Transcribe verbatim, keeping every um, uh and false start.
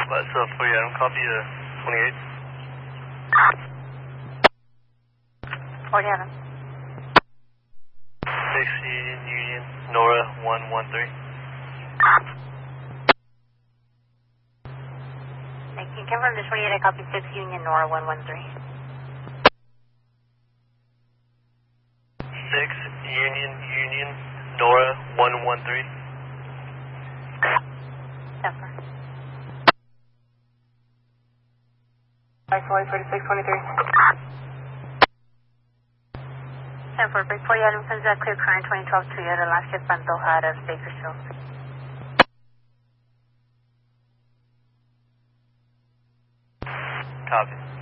What's up for you? Adam, copy uh, twenty-eight. forty Adam. six Union, Union, Nora one one three. Can you confirm the twenty-eight, I copy six Union, Nora one one three. six Union, Union, Nora one one three. Denver. Four forty-six twenty-three. Denver, break forty Adam, sends that clear current twenty twelve Toyota, last shift Pantoja out of Bakersfield. Copy.